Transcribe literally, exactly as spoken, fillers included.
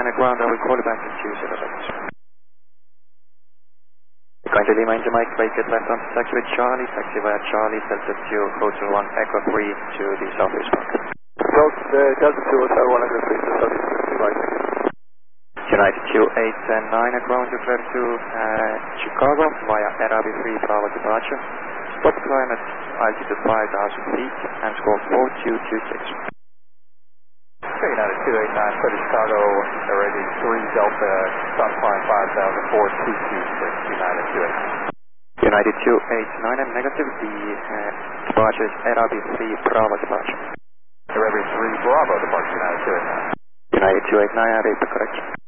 nine ground, I will call you back in two zero eight. Going to Lima in Jamaica, wake it left on taxi with Charlie, taxi via Charlie, Delta two, Hotel one, Echo three to the southeast park. So, the Delta two, Hotel one, Echo three to the southeast park. United two eight nine, ground to clear to uh, Chicago via Arabi three, Bravo departure. Stop climb at altitude five thousand feet and score four two two six. Okay, United two eight nine, clear to Chicago, Arabi three, Delta, stop climb five thousand, four two two six, United two eight nine. United two eight nine, and negative, the uh, departure is Arabi three, Bravo departure. Arabi three, Bravo departure, United two eight nine. United two eight nine, I read the correction.